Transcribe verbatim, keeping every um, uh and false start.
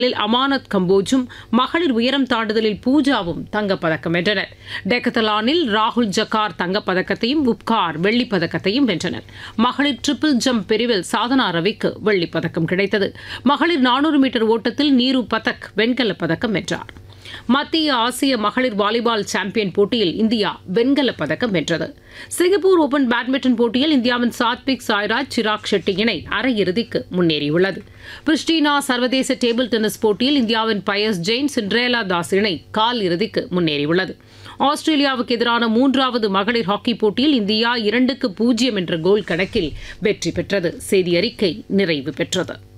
அமானத் கம்போஜும் மகளிர் உயரம் தாண்டுதலில் பூஜாவும் தங்கப்பதக்கம் வென்றனர். டெக்கத்தலானில் ராகுல் ஜக்கார் தங்கப்பதக்கத்தையும் உப்கார் வெள்ளிப்பதக்கத்தையும் வென்றனர். மகளிர் ட்ரிபிள் ஜம்ப் பிரிவில் சாதனா ரவிக்கு வெள்ளிப்பதக்கம் கிடைத்தது. மகளிர் நானூறு மீட்டர் ஓட்டத்தில் நீரு பதக் வெண்கலப் பதக்கம் வென்றார். மத்திய ஆசிய மகளிர் வாலிபால் சாம்பியன் போட்டியில் இந்தியா வெண்கலப் பதக்கம் வென்றது. சிங்கப்பூர் ஓபன் பேட்மிண்டன் போட்டியில் இந்தியாவின் சாத்விக் சாய்ராஜ் சிராக் ஷெட்டி இணை அரையிறுதிக்கு முன்னேறியுள்ளது. பிரிஸ்டினா சர்வதேச டேபிள் டென்னிஸ் போட்டியில் இந்தியாவின் பயஸ் ஜெயின் சிண்ட்ரேலா தாஸ் இணை கால் இறுதிக்கு முன்னேறியுள்ளது. ஆஸ்திரேலியாவுக்கு எதிரான மூன்றாவது மகளிர் ஹாக்கி போட்டியில் இந்தியா இரண்டுக்கு பூஜ்ஜியம் என்ற கோல் கணக்கில் வெற்றி பெற்றது. செய்தி அறிக்கை நிறைவு பெற்றது.